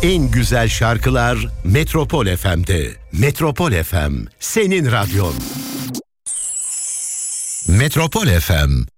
En güzel şarkılar Metropol FM'de. Metropol FM, senin radyon. Metropol FM